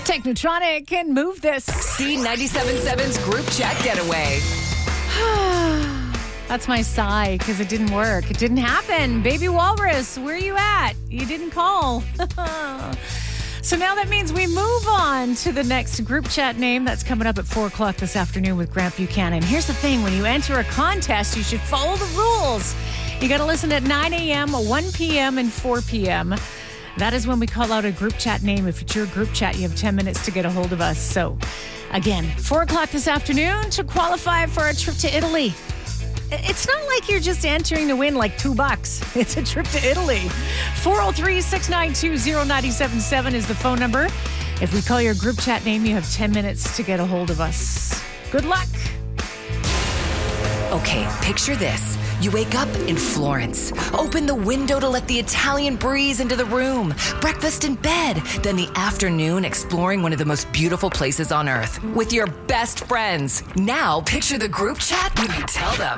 Technotronic and Move This. C97.7's Group Chat Getaway. That's my sigh because it didn't work. It didn't happen. Baby Walrus, where are you at? You didn't call. So now that means we move on to the next group chat name that's coming up at 4 o'clock this afternoon with Grant Buchanan. Here's the thing. When you enter a contest, you should follow the rules. You got to listen at 9 a.m., 1 p.m., and 4 p.m. That is when we call out a group chat name. If it's your group chat, you have 10 minutes to get a hold of us. So, again, 4 o'clock this afternoon to qualify for a trip to Italy. It's not like you're just entering to win like $2. It's a trip to Italy. 403-692-0977 is the phone number. If we call your group chat name, you have 10 minutes to get a hold of us. Good luck. Okay, picture this. You wake up in Florence. Open the window to let the Italian breeze into the room. Breakfast in bed. Then the afternoon exploring one of the most beautiful places on earth with your best friends. Now picture the group chat when you tell them.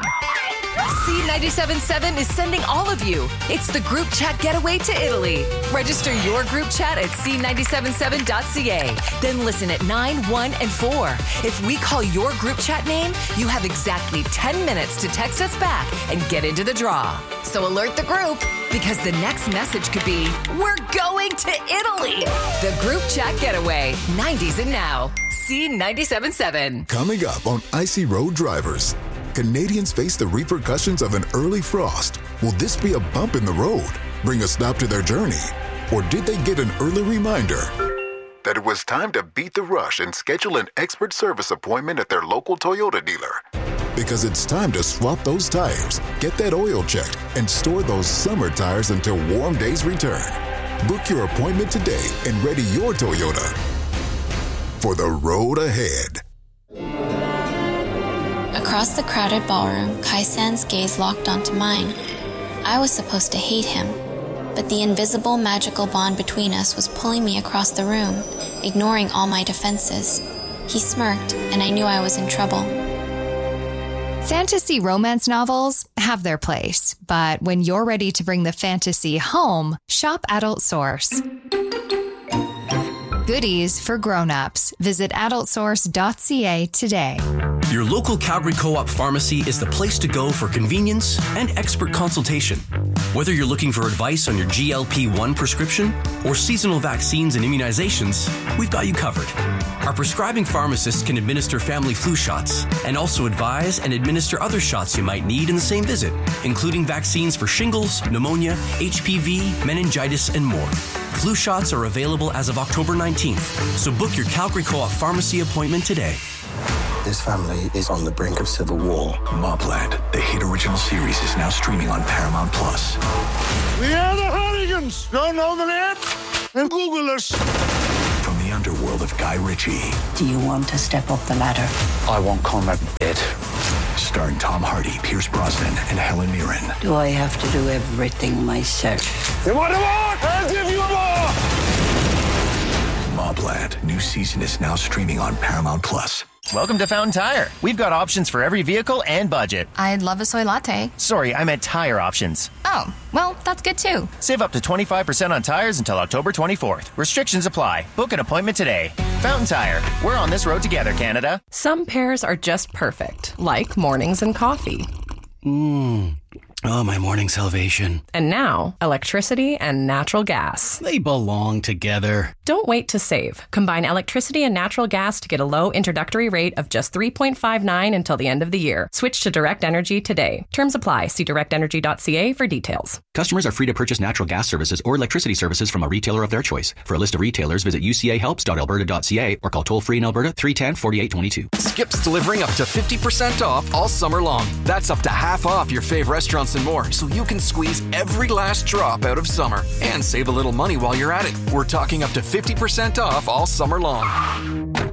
C97.7 is sending all of you. It's the group chat getaway to Italy. Register your group chat at C977.ca. Then listen at 9, 1, and 4. If we call your group chat name, you have exactly 10 minutes to text us back and get into the draw. So alert the group, because the next message could be, we're going to Italy. The group chat getaway, 90s and now. C97.7. Coming up on Icy Road Drivers. Canadians face the repercussions of an early frost. Will this be a bump in the road, bring a stop to their journey? Or did they get an early reminder that it was time to beat the rush and schedule an expert service appointment at their local Toyota dealer? Because it's time to swap those tires, get that oil checked, and store those summer tires until warm days return. Book your appointment today and ready your Toyota for the road ahead. Across the crowded ballroom, Kai-san's gaze locked onto mine. I was supposed to hate him, but the invisible magical bond between us was pulling me across the room, ignoring all my defenses. He smirked, and I knew I was in trouble. Fantasy romance novels have their place, but when you're ready to bring the fantasy home, shop Adult Source. Goodies for grown-ups. Visit adultsource.ca today. Your local Calgary Co-op pharmacy is the place to go for convenience and expert consultation. Whether you're looking for advice on your GLP-1 prescription or seasonal vaccines and immunizations, we've got you covered. Our prescribing pharmacists can administer family flu shots and also advise and administer other shots you might need in the same visit, including vaccines for shingles, pneumonia, HPV, meningitis, and more. Flu shots are available as of October 19th, so book your Calgary Co-op pharmacy appointment today. This family is on the brink of civil war. Mobland, the hit original series, is now streaming on Paramount+. We are the Hardigans. Don't know the name? And Google us. From the underworld of Guy Ritchie. Do you want to step up the ladder? I want Conrad dead. Starring Tom Hardy, Pierce Brosnan, and Helen Mirren. Do I have to do everything myself? You want more? I'll give you more! Mobland, new season is now streaming on Paramount+. Welcome to Fountain Tire. We've got options for every vehicle and budget. I'd love a soy latte. Sorry, I meant tire options. Oh, well, that's good too. Save up to 25% on tires until October 24th. Restrictions apply. Book an appointment today. Fountain Tire. We're on this road together, Canada. Some pairs are just perfect, like mornings and coffee. Oh, my morning salvation. And now, electricity and natural gas. They belong together. Don't wait to save. Combine electricity and natural gas to get a low introductory rate of just $3.59 until the end of the year. Switch to Direct Energy today. Terms apply. See directenergy.ca for details. Customers are free to purchase natural gas services or electricity services from a retailer of their choice. For a list of retailers, visit ucahelps.alberta.ca or call toll-free in Alberta 310-4822. Skip's delivering up to 50% off all summer long. That's up to half off your fave restaurants and more, so you can squeeze every last drop out of summer and save a little money while you're at it. We're talking up to 50% off all summer long.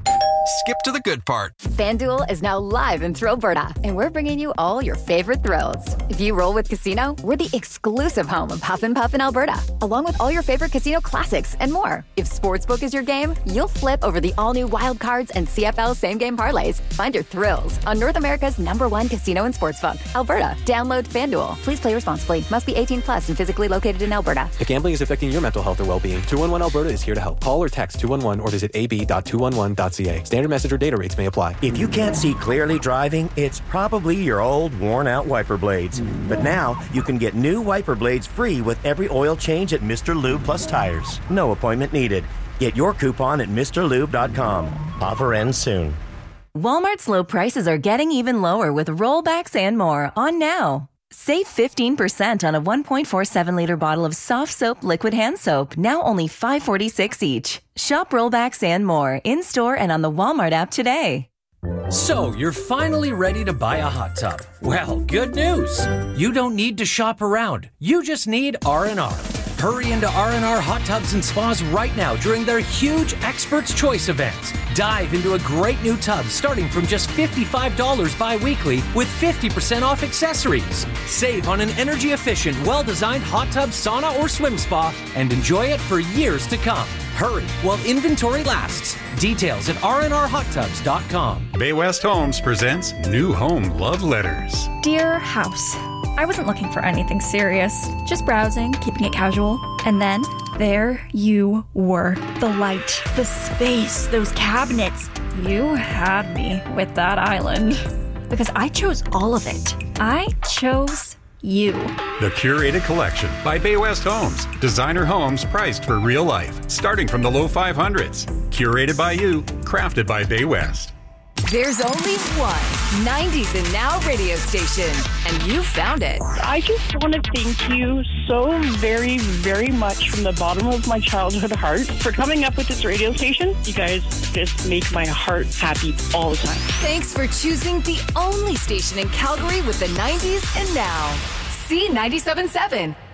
skip to the good part. FanDuel is now live in Thrillberta, and we're bringing you all your favorite thrills. If you roll with Casino, we're the exclusive home of Huff and Puff in Alberta, along with all your favorite casino classics and more. If Sportsbook is your game, you'll flip over the all-new Wild Cards and CFL same-game parlays. Find your thrills on North America's #1 casino and sportsbook, Alberta. Download FanDuel. Please play responsibly. Must be 18 plus and physically located in Alberta. If gambling is affecting your mental health or well-being, 211 Alberta is here to help. Call or text 211 or visit ab.211.ca. Standard message or data rates may apply. If you can't see clearly driving, it's probably your old, worn-out wiper blades. But now, you can get new wiper blades free with every oil change at Mr. Lube Plus Tires. No appointment needed. Get your coupon at MrLube.com. Offer ends soon. Walmart's low prices are getting even lower with rollbacks and more on now. Save 15% on a 1.47-liter bottle of soft soap liquid hand soap, now only $5.46 each. Shop rollbacks and more in-store and on the Walmart app today. So, you're finally ready to buy a hot tub. Well, good news. You don't need to shop around. You just need R&R. Hurry into R&R Hot Tubs and Spas right now during their huge Expert's Choice event. Dive into a great new tub starting from just $55 bi-weekly with 50% off accessories. Save on an energy-efficient, well-designed hot tub, sauna, or swim spa and enjoy it for years to come. Hurry while inventory lasts. Details at rnrhottubs.com. Bay West Homes presents New Home Love Letters. Dear House, I wasn't looking for anything serious, just browsing, keeping it casual. And then there you were. The light, the space, those cabinets. You had me with that island. Because I chose all of it. I chose you. The Curated Collection by Bay West Homes. Designer homes priced for real life, starting from the low 500s. Curated by you, crafted by Bay West. There's only one 90s and Now radio station, and you found it. I just want to thank you so very, very much from the bottom of my childhood heart for coming up with this radio station. You guys just make my heart happy all the time. Thanks for choosing the only station in Calgary with the 90s and Now. C97.7.